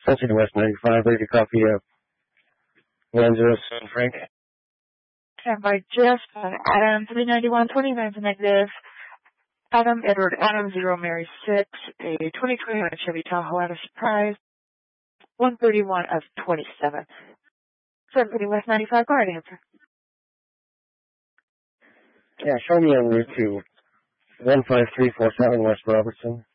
Century West 95, ready to copy 107 Frank. Stand by Jeff, Adam 391, 29 negative. Adam, Edward, Adam 0, Mary 6, a 2021 Chevy Tahoe out of Surprise, 131 of 27. Century West 95, guard answer. Yeah, show me en route to 15347 West Robertson.